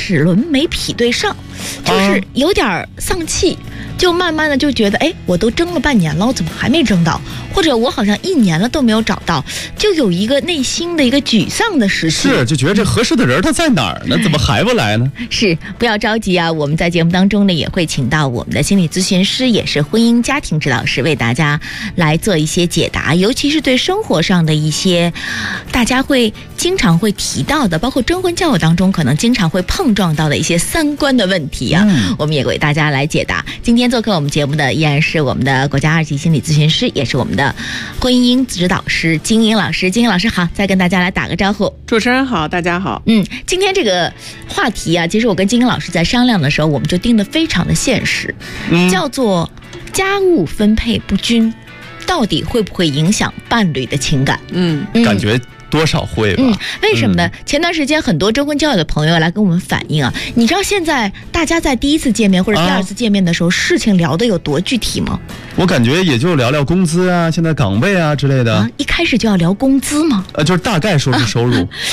齿轮没匹对上，就是有点丧气，就慢慢的就觉得，哎，我都争了半年了，我怎么还没争到？或者我好像1年了都没有找到，就有一个内心的一个沮丧的时期。 是，就觉得这合适的人他在哪儿呢？怎么还不来呢？ 是，不要着急啊，我们在节目当中呢也会请到我们的心理咨询师，也是婚姻家庭指导师，为大家来做一些解答，尤其是对生活上的一些大家会经常会提到的，包括征婚交友当中可能经常会碰撞到的一些三观的问题啊，我们也为大家来解答。今天做客我们节目的依然是我们的国家2级心理咨询师，也是我们的婚姻指导师金英老师。金英老师好，再跟大家来打个招呼。 主持人好，大家好。 今天这个话题啊，其实我跟金英老师在商量的时候，我们就定得非常的现实，叫做家务分配不均，到底会不会影响伴侣的情感？ 感觉多少会吧。 为什么呢？前段时间很多征婚交友的朋友来跟我们反映啊，你知道现在大家在第一次见面或者第二次见面的时候，事情聊得有多具体吗？ 我感觉也就聊聊工资啊，现在岗位啊之类的。 一开始就要聊工资吗？ 就是大概说是收入。